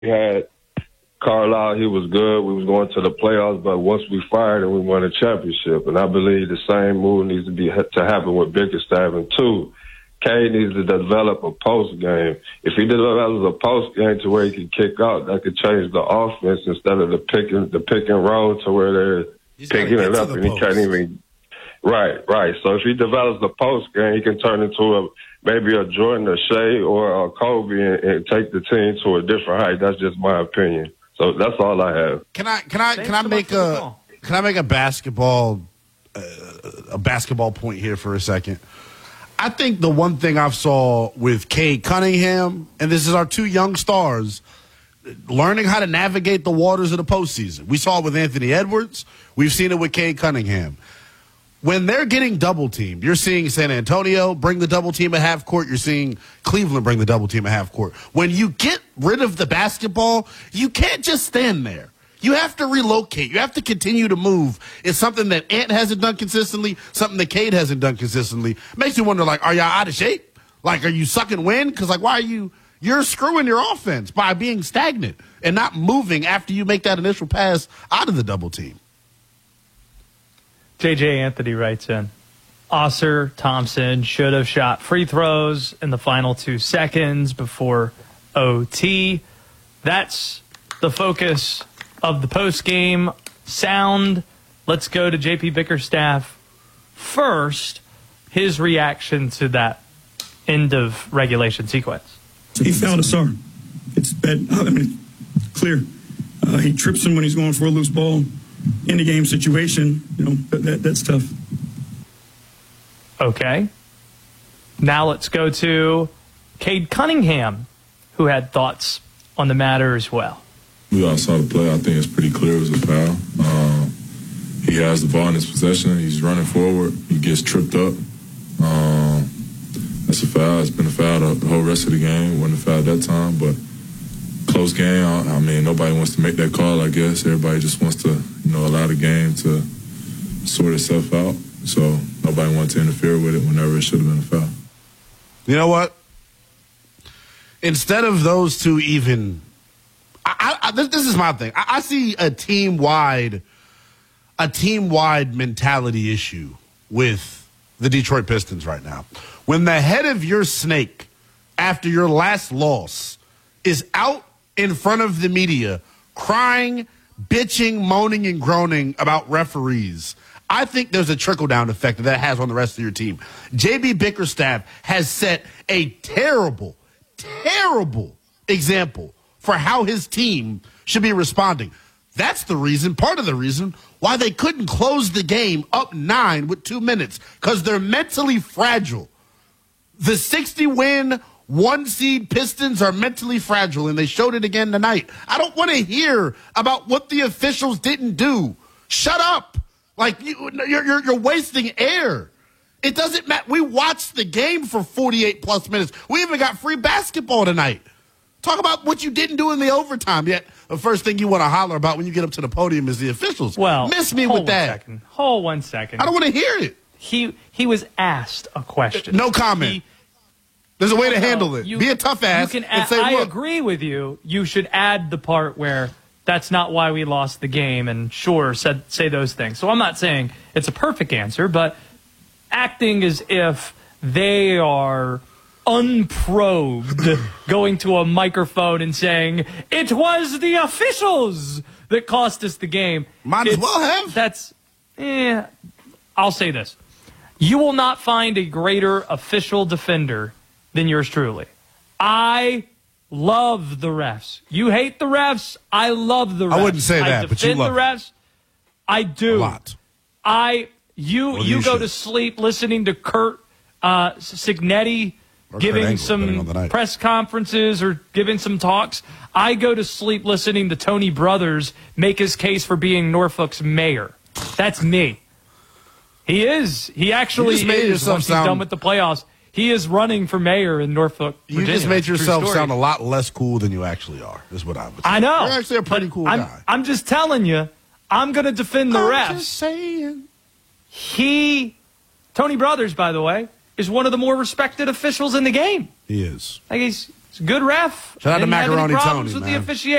We had Carlisle, he was good. We was going to the playoffs, but once we fired him, we won a championship. And I believe the same move needs to happen with Bickerstaff. And two, Cade needs to develop a post game. If he develops a post game to where he can kick out, that could change the offense instead of the pick and roll to where they're picking it up and he can't even. Right. So if he develops the post game, he can turn into maybe a Jordan, a Shea, or a Kobe and take the team to a different height. That's just my opinion. So that's all I have. Can I make a basketball point here for a second? I think the one thing I've saw with Cade Cunningham, and this is our two young stars, learning how to navigate the waters of the postseason. We saw it with Anthony Edwards. We've seen it with Cade Cunningham. When they're getting double teamed, you're seeing San Antonio bring the double team at half court. You're seeing Cleveland bring the double team at half court. When you get rid of the basketball, you can't just stand there. You have to relocate. You have to continue to move. It's something that Ant hasn't done consistently, something that Cade hasn't done consistently. Makes you wonder, like, are y'all out of shape? Like, are you sucking wind? Because, like, why are you're screwing your offense by being stagnant and not moving after you make that initial pass out of the double team. J.J. Anthony writes in, Oscar Thompson should have shot free throws in the final 2 seconds before OT. That's the focus of the post-game sound. Let's go to J.P. Bickerstaff first. His reaction to that end of regulation sequence. He fouled Asar. It's bad. I mean, clear. He trips him when he's going for a loose ball. In the game situation, that's tough. Okay. Now let's go to Cade Cunningham, who had thoughts on the matter as well. We all saw the play. I think it's pretty clear it was a foul. He has the ball in his possession. He's running forward. He gets tripped up. That's a foul. It's been a foul the whole rest of the game. It wasn't a foul at that time, but close game. I mean, nobody wants to make that call, I guess. Everybody just wants to, allow the game to sort itself out. So nobody wants to interfere with it whenever it should have been a foul. You know what? Instead of those two even, this is my thing. I see a team-wide mentality issue with the Detroit Pistons right now. When the head of your snake after your last loss is out in front of the media crying, bitching, moaning, and groaning about referees, I think there's a trickle-down effect that has on the rest of your team. J.B. Bickerstaff has set a terrible, terrible example for how his team should be responding. That's the reason, part of the reason, why they couldn't close the game up 9 with 2 minutes, because they're mentally fragile. The 60-win, 1-seed Pistons are mentally fragile, and they showed it again tonight. I don't want to hear about what the officials didn't do. Shut up. Like, you're wasting air. It doesn't matter. We watched the game for 48-plus minutes. We even got free basketball tonight. Talk about what you didn't do in the overtime. Yet the first thing you want to holler about when you get up to the podium is the officials. Well, miss me with that. Hold 1 second. I don't want to hear it. He was asked a question. No comment. There's a way to handle it. Be a tough ass and say, I look. agree with you. You should add the part where that's not why we lost the game, and sure, say those things. So I'm not saying it's a perfect answer, but acting as if they are unprobed, going to a microphone and saying, it was the officials that cost us the game. Might as well have. I'll say this. You will not find a greater official defender than yours truly. I love the refs. You hate the refs. I love the refs. I wouldn't say that, but you love the refs. I do. A lot. You go to sleep listening to Kurt Signetti giving some press conferences or giving some talks. I go to sleep listening to Tony Brothers make his case for being Norfolk's mayor. That's me. He is. He actually is. Once he's done with the playoffs, he is running for mayor in Norfolk, Virginia. You just made yourself sound a lot less cool than you actually are, is what I would say. I know. You're actually a pretty cool guy. I'm just telling you, I'm going to defend the refs. I'm just saying. Tony Brothers, by the way, is one of the more respected officials in the game. He is. Like He's a good ref. Shout out to Didn't have any Macaroni problems Tony, with man. the officiating.